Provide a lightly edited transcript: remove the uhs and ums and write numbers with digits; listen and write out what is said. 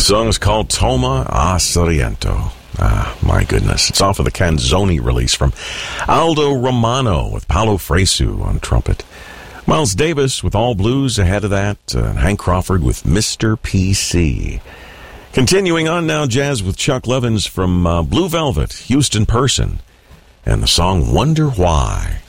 song is called Toma a Sorrento. Ah, my goodness. It's off of the Canzoni release from Aldo Romano with Paolo Fresu on trumpet. Miles Davis with All Blues ahead of that. Hank Crawford with Mr. PC. Continuing on now, jazz with Chuck Levins from Blue Velvet, Houston Person, and the song Wonder Why.